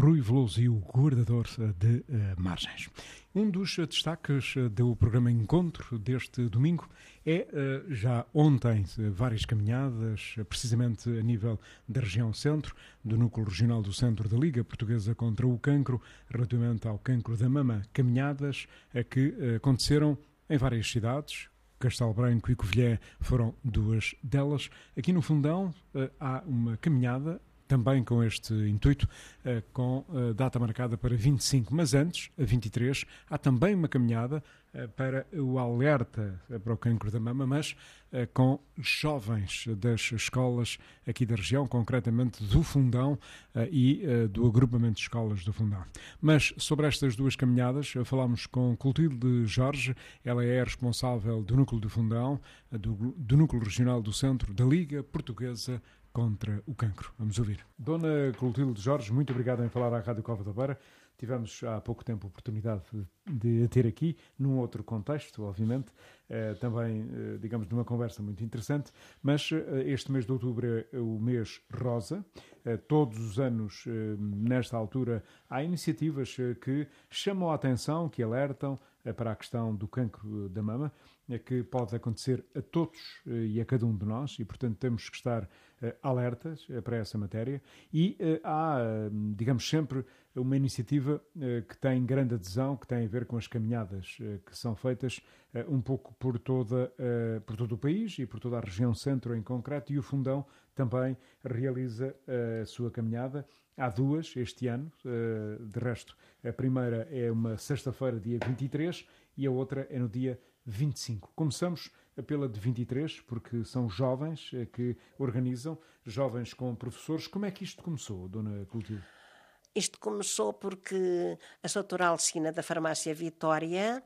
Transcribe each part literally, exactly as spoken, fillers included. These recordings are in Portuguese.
Rui Veloso e o guardador de uh, margens. Um dos uh, destaques uh, do programa Encontro deste domingo é, uh, já ontem, uh, várias caminhadas, uh, precisamente a nível da região centro, do Núcleo Regional do Centro da Liga Portuguesa contra o Cancro, relativamente ao cancro da mama. Caminhadas uh, que uh, aconteceram em várias cidades. Castelo Branco e Covilhã foram duas delas. Aqui no Fundão uh, há uma caminhada também com este intuito, com data marcada para vinte e cinco, mas antes, a vinte e três, há também uma caminhada para o alerta para o cancro da mama, mas com jovens das escolas aqui da região, concretamente do Fundão e do agrupamento de escolas do Fundão. Mas sobre estas duas caminhadas, falámos com Clotilde Jorge, ela é responsável do Núcleo do Fundão, do, do Núcleo Regional do Centro da Liga Portuguesa contra o Cancro. Vamos ouvir. Dona Clotilde Jorge, muito obrigado em falar à Rádio Cova da Beira. Tivemos há pouco tempo a oportunidade de a ter aqui, num outro contexto, obviamente, eh, também, eh, digamos, numa conversa muito interessante, mas eh, este mês de outubro é o mês rosa. Eh, todos os anos, eh, nesta altura, há iniciativas eh, que chamam a atenção, que alertam eh, para a questão do cancro da mama, eh, que pode acontecer a todos eh, e a cada um de nós, e, portanto, temos que estar eh, alertas eh, para essa matéria. E eh, há, eh, digamos, sempre uma iniciativa eh, que tem grande adesão, que tem a ver com as caminhadas eh, que são feitas eh, um pouco por, toda, eh, por todo o país e por toda a região centro em concreto, e o Fundão também realiza eh, a sua caminhada. Há duas este ano, eh, de resto, a primeira é uma sexta-feira, dia vinte e três, e a outra é no dia vinte e cinco. Começamos pela de vinte e três, porque são jovens eh, que organizam, jovens com professores. Como é que isto começou, Dona Clotilde? Isto começou porque a doutora Alcina da Farmácia Vitória,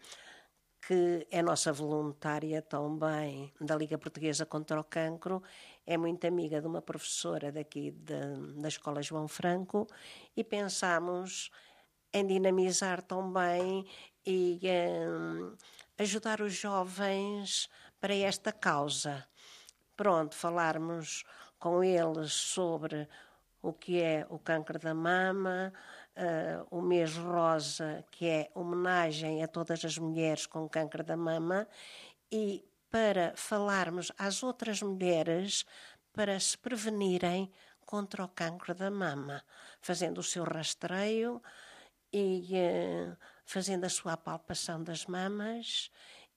que é nossa voluntária também da Liga Portuguesa contra o Cancro, é muito amiga de uma professora daqui de, da Escola João Franco, e pensámos em dinamizar também e um, ajudar os jovens para esta causa. Pronto, falarmos com eles sobre o que é o cancro da mama, uh, o mês rosa, que é homenagem a todas as mulheres com cancro da mama, e para falarmos às outras mulheres para se prevenirem contra o cancro da mama, fazendo o seu rastreio e uh, fazendo a sua palpação das mamas,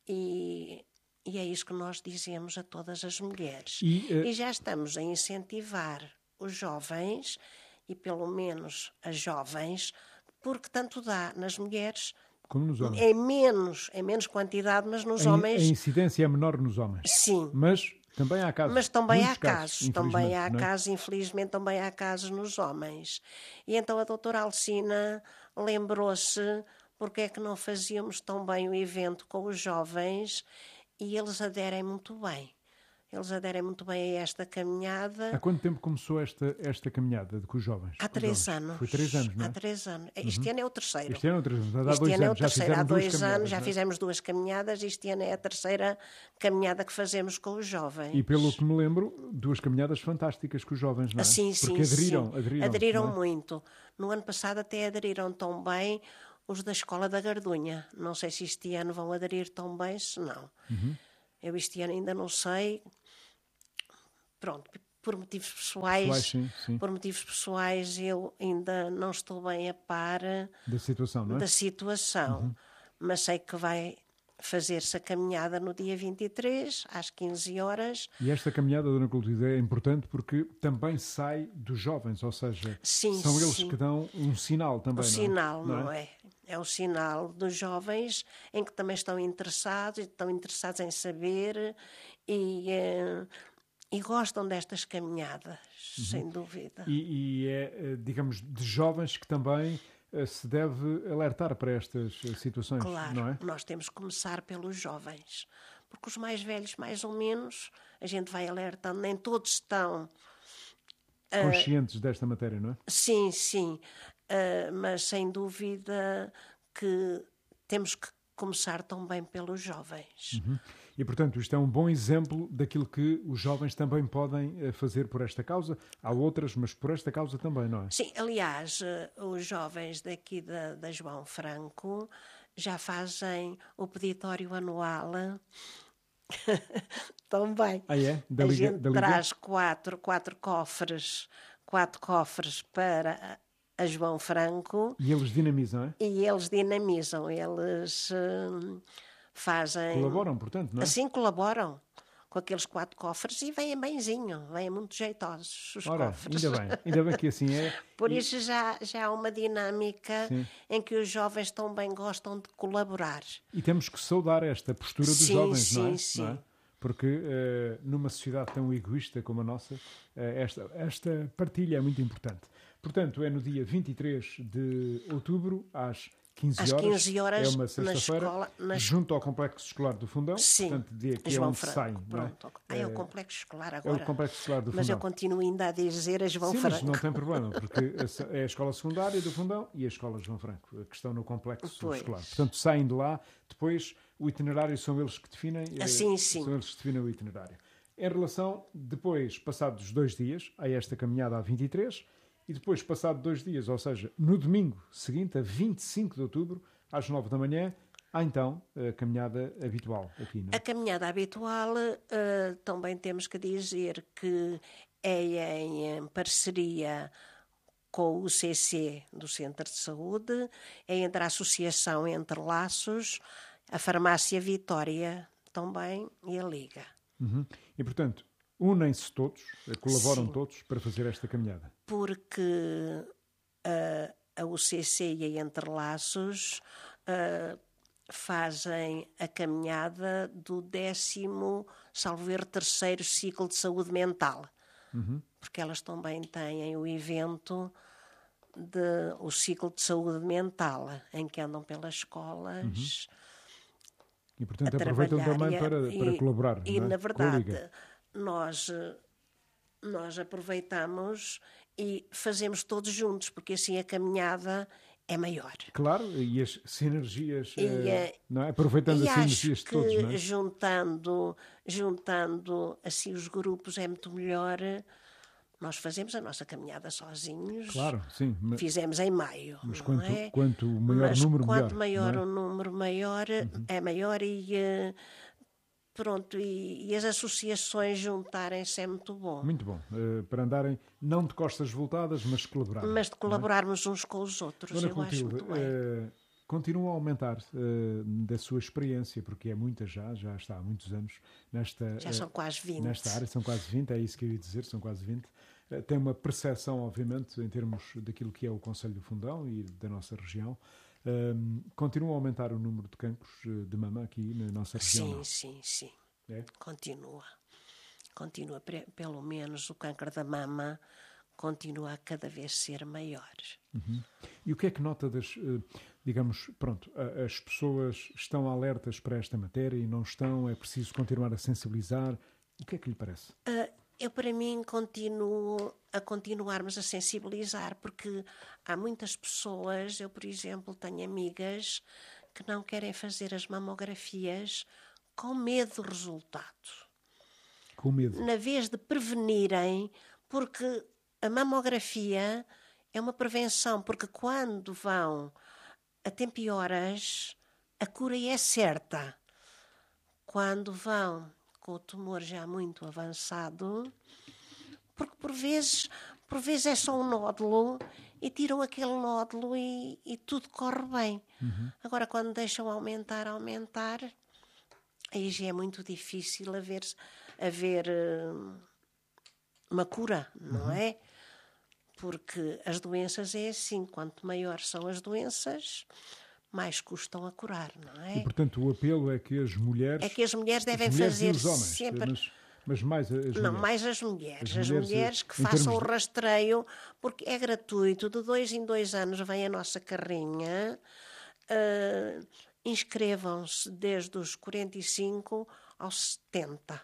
e, e é isso que nós dizemos a todas as mulheres. E, uh... e já estamos a incentivar os jovens, e pelo menos as jovens, porque tanto dá nas mulheres como nos homens. Em menos, em menos quantidade, mas nos a, homens... A incidência é menor nos homens. Sim. Mas também há casos. Mas também há casos, casos. Também há casos, infelizmente, também há casos nos homens. E então a doutora Alcina lembrou-se porque é que não fazíamos tão bem o evento com os jovens, e eles aderem muito bem. Eles aderem muito bem a esta caminhada. Há quanto tempo começou esta, esta caminhada de, com os jovens? Há três jovens? anos. Foi três anos, não é? Há três anos. Este uhum. ano é o terceiro. Este ano é o terceiro. Há este dois ano anos. é o terceiro. Há dois anos já é? fizemos duas caminhadas. Este ano é a terceira caminhada que fazemos com os jovens. E pelo que me lembro, duas caminhadas fantásticas com os jovens, não é? Sim, sim, Porque aderiram. sim. Aderiram, aderiram é? muito. No ano passado até aderiram tão bem os da Escola da Gardunha. Não sei se este ano vão aderir tão bem, se não. Uhum. Eu este ano ainda não sei... Pronto, por motivos pessoais, pessoais sim, sim. por motivos pessoais eu ainda não estou bem a par da situação, não é? Da situação. Uhum. Mas sei que vai fazer-se a caminhada no dia vinte e três, às quinze horas. E esta caminhada, Dona Clotilde, é importante porque também sai dos jovens, ou seja, sim, são eles sim. que dão um sinal também, um não é? sinal, não, não é? é? É o sinal dos jovens em que também estão interessados, e estão interessados em saber e... Uh, E gostam destas caminhadas, uhum. sem dúvida. E, e é, digamos, de jovens que também uh, se deve alertar para estas uh, situações, claro, não é? Nós temos que começar pelos jovens, porque os mais velhos, mais ou menos, a gente vai alertando, nem todos estão... Uh, conscientes desta matéria, não é? Sim, sim, uh, mas sem dúvida que temos que começar também pelos jovens. Uhum. E, portanto, isto é um bom exemplo daquilo que os jovens também podem eh, fazer por esta causa. Há outras, mas por esta causa também, não é? Sim, aliás, eh, os jovens daqui da, da João Franco já fazem o peditório anual também. Ah, é? Da A Liga? gente Da Liga? traz quatro, quatro cofres, quatro cofres para a João Franco E eles dinamizam, é? e eles dinamizam, eles hum, fazem... Colaboram, portanto, não é? Assim colaboram com aqueles quatro cofres e vêm benzinho, vêm muito jeitosos os Ora, cofres. ainda bem, ainda bem que assim é. Por E- isso já, já há uma dinâmica Sim. em que os jovens também gostam de colaborar. E temos que saudar esta postura dos Sim, jovens, não é? sim, Não é? sim. Porque eh, numa sociedade tão egoísta como a nossa, eh, esta, esta partilha é muito importante. Portanto, é no dia vinte e três de outubro, às quinze Às horas. quinze horas, É uma na sexta-feira, escola- na es- junto ao Complexo Escolar do Fundão. Sim, Portanto, dia que é João onde Franco. saem, não é? Pronto. Ah, é o complexo escolar É agora. o Complexo Escolar do Mas eu Fundão. continuo ainda a dizer a João Sim, mas Franco. não tem problema, porque é a escola secundária do Fundão e a escola João Franco, que estão no complexo Pois. escolar. Portanto, saem de lá, depois o itinerário são eles que definem. eh, Assim, sim. São eles que definem o itinerário. Em relação, depois, passados dois dias, a esta caminhada a vinte e três, e depois, passado dois dias, ou seja, no domingo seguinte, a vinte e cinco de outubro, às nove da manhã, há então a caminhada habitual aqui, não A é? caminhada habitual, eh, também temos que dizer que é em parceria com o C C do Centro de Saúde, é entre a Associação Entre Laços, a Farmácia Vitória também e a Liga. Uhum. E, portanto, unem-se todos, eh, colaboram Sim. todos para fazer esta caminhada. Porque a, a U C C e a Entre Laços ah, fazem a caminhada do décimo, salvo erro, terceiro ciclo de saúde mental. Porque elas também têm o evento de, o ciclo de saúde mental, em que andam pelas escolas E, portanto, a aproveitam trabalhar. também e a- para, para e- colaborar, E, não é? na Com a verdade, Liga. nós, eh, nós aproveitamos e fazemos todos juntos, porque assim a caminhada é maior. Claro, e as sinergias, E, eh, eh, não é? Aproveitando E as acho sinergias de que todos, não é? juntando, juntando assim os grupos é muito melhor. Nós fazemos a nossa caminhada sozinhos. Claro, sim. ma- Fizemos em maio, Mas não quanto, é? quanto maior Mas número, quanto melhor. maior não é? o número, maior é maior e eh, pronto, e, e as associações juntarem-se é muito bom. Muito bom. eh, para andarem, não de costas voltadas, mas colaborar. Mas de colaborarmos uns com os outros, Dona eu acho Clotilde, muito bem. eh, continua a aumentar eh, da sua experiência, porque é muita já, já está há muitos anos nesta, Já eh, são quase vinte. nesta área, são quase vinte, é isso que eu ia dizer, são quase vinte. Eh, tem uma percepção, obviamente, em termos daquilo que é o Conselho do Fundão e da nossa região. Um, continua a aumentar o número de cancros eh, de mama aqui na nossa região? Sim, não? sim, sim. É? Continua. Continua, pre- pelo menos o câncer da mama continua a cada vez ser maior. E o que é que nota das, eh, digamos, pronto, a- as pessoas estão alertas para esta matéria e não estão, é preciso continuar a sensibilizar. O que é que lhe parece? Ah, eu, para mim, continuo a continuarmos a sensibilizar, porque há muitas pessoas, eu, por exemplo, tenho amigas que não querem fazer as mamografias com medo do resultado. Com medo. Na vez de prevenirem, porque a mamografia é uma prevenção, porque quando vão a tempo e horas, a cura é certa. Quando vão com o tumor já muito avançado, porque por vezes, por vezes é só um nódulo e tiram aquele nódulo e, e tudo corre bem. Agora, quando deixam aumentar, aumentar, aí já é muito difícil haver, haver hum, uma cura, não é? Porque as doenças é assim, quanto maiores são as doenças, mais custam a curar, não E, é? portanto, o apelo é que as mulheres... É que as mulheres devem as mulheres fazer e os homens, sempre... mas, mas mais as mulheres. Não, mais as mulheres. As As mulheres, mulheres, que em façam o termos de- rastreio, porque é gratuito. De dois em dois anos vem a nossa carrinha. ah, inscrevam-se desde os quarenta e cinco aos setenta.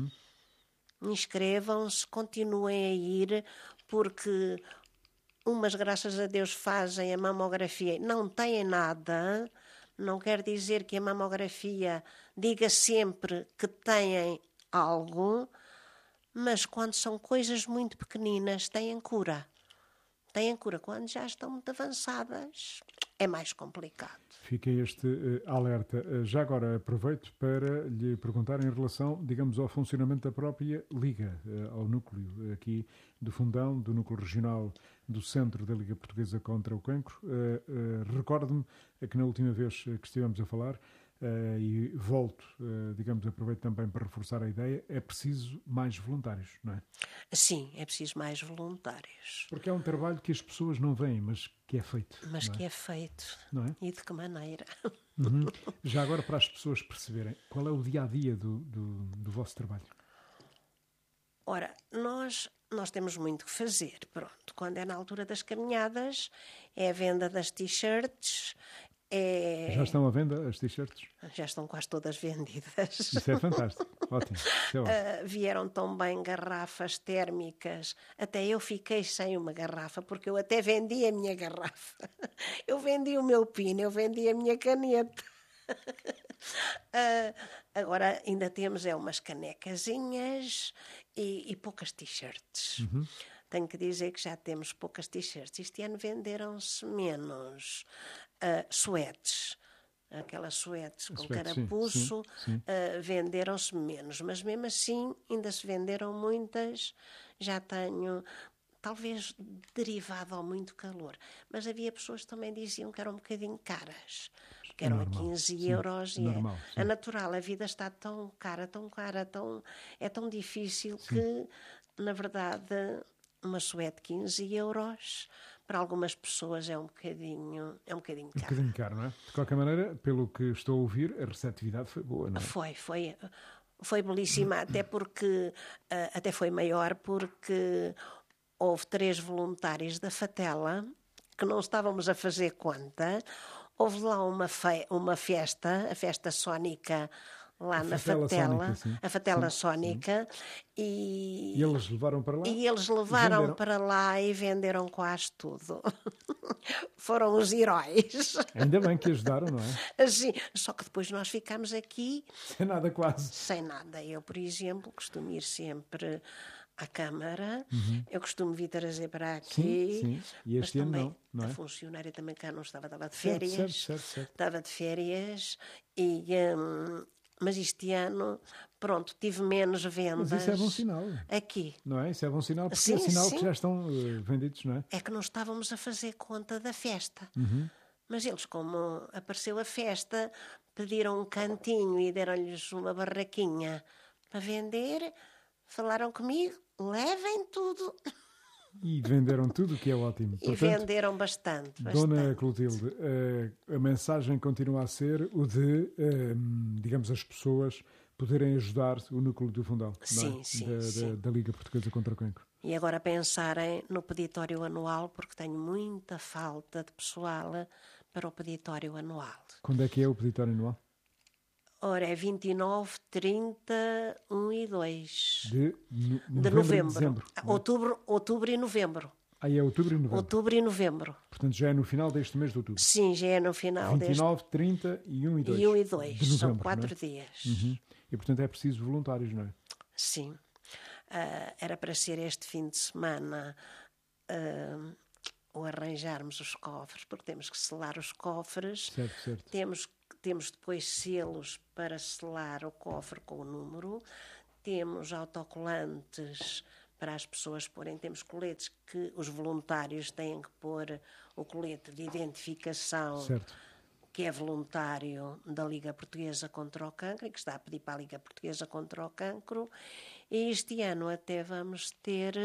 Inscrevam-se, continuem a ir, porque umas, graças a Deus, fazem a mamografia, não têm nada, Não quer dizer que a mamografia diga sempre que têm algo, mas quando são coisas muito pequeninas, têm cura. Têm cura. Quando já estão muito avançadas, é mais complicado. Fica este uh, alerta. Uh, já agora aproveito para lhe perguntar em relação, digamos, ao funcionamento da própria Liga, uh, ao núcleo aqui do Fundão, do núcleo regional do Centro da Liga Portuguesa contra o Cancro. Uh, uh, Recordo-me que na última vez que estivemos a falar, Uh, e volto, uh, digamos, aproveito também para reforçar a ideia, é preciso mais voluntários, não é? Sim, é preciso mais voluntários. Porque é um trabalho que as pessoas não veem, mas que é feito. Mas que é? é feito. Não é? E de que maneira? Uhum. Já agora, para as pessoas perceberem, qual é o dia-a-dia do, do, do vosso trabalho? Ora, nós, nós temos muito que fazer. Pronto, quando é na altura das caminhadas, é a venda das t-shirts. É... Já estão à venda as t-shirts? Já estão quase todas vendidas. Isso é fantástico, ótimo. Isso é ótimo. Uh, vieram também garrafas térmicas. Até eu fiquei sem uma garrafa, porque eu até vendi a minha garrafa. Eu vendi o meu pino, eu vendi a minha caneta. uh, agora ainda temos é umas canecazinhas e, e poucas t-shirts. Uhum. Tenho que dizer que já temos poucas t-shirts. Este ano venderam-se menos uh, suetes. Aquelas suetes com Suete, carapuço, sim, sim, sim. Uh, venderam-se menos. Mas mesmo assim ainda se venderam muitas. Já tenho, talvez derivado ao muito calor. Mas havia pessoas que também diziam que eram um bocadinho caras. Que eram Normal, a quinze sim, euros. E normal, é, é natural, a vida está tão cara, tão cara, tão, é tão difícil sim. que, na verdade... Uma suéte de quinze euros, para algumas pessoas é um bocadinho, é um bocadinho caro. Um bocadinho caro, não é? De qualquer maneira, pelo que estou a ouvir, a receptividade foi boa, não é? Foi, foi, foi belíssima, até porque, até foi maior, porque houve três voluntários da Fatela, que não estávamos a fazer conta. Houve lá uma, fe, uma festa, a festa sónica, lá a na Fatela, Fatela, Sónica, a Fatela sim, Sónica, sim. E, e eles levaram para lá? E eles levaram venderam. para lá e venderam quase tudo. Foram os heróis. Ainda bem que ajudaram, não é? Assim, só que depois nós ficámos aqui... Sem nada quase. Sem nada. Eu, por exemplo, costumo ir sempre à Câmara, uhum. eu costumo vir trazer para aqui. Sim, sim. E este ano não, não é? A funcionária também cá não estava, estava de férias. Certo, certo, certo, certo. Estava de férias e... Hum, mas este ano, pronto, tive menos vendas. Mas isso é bom sinal. Aqui. Não é? Isso é bom sinal, porque sim, é sinal sim. que já estão uh, vendidos, não é? É que não estávamos a fazer conta da festa. Uhum. Mas eles, como apareceu a festa, pediram um cantinho e deram-lhes uma barraquinha para vender. Falaram comigo, levem tudo. E venderam tudo, o que é ótimo. E Portanto, venderam bastante, bastante. Dona Clotilde, uh, a mensagem continua a ser o de, uh, digamos, as pessoas poderem ajudar o núcleo do Fundão, sim, não é? sim, da, sim. Da, da Liga Portuguesa contra o Cancro. E agora pensarem no peditório anual, porque tenho muita falta de pessoal para o peditório anual. Quando é que é o peditório anual? Ora, é vinte e nove, trinta, um e dois de, no, de novembro. E dezembro, outubro, outubro e novembro. Ah, é outubro e novembro. Outubro e novembro. Portanto, já é no final deste mês de outubro. Sim, já é no final vinte e nove, deste... trinta e um e dois. E um e dois. De novembro, São quatro não é? dias. Uhum. E, portanto, é preciso voluntários, não é? Sim. Uh, era para ser este fim de semana uh, o arranjarmos os cofres, porque temos que selar os cofres. Certo, certo. Temos, temos depois selos para selar o cofre com o número. Temos autocolantes para as pessoas porem. Temos coletes que os voluntários têm que pôr o colete de identificação, certo. que é voluntário da Liga Portuguesa contra o Cancro e que está a pedir para a Liga Portuguesa contra o Cancro. E este ano até vamos ter